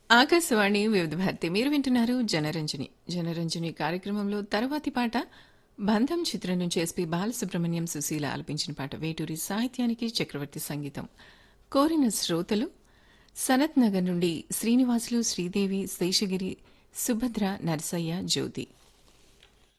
ఆకాశవాణి వివిధ భారతి మీరు వింటున్నారు జనరంజని. జనరంజని కార్యక్రమంలో తర్వాతి పాట బంధం చిత్రం నుంచి ఎస్పి బాలసుబ్రహ్మణ్యం సుశీల ఆలపించిన పాట వేటూరి సాహిత్యానికి చక్రవర్తి సంగీతం. కోరిన శ్రోతలు సనత్ నగర్ నుండి శ్రీనివాసులు, శ్రీదేవి, శేషగిరి, సుభద్ర, నరసయ్య, జ్యోతి.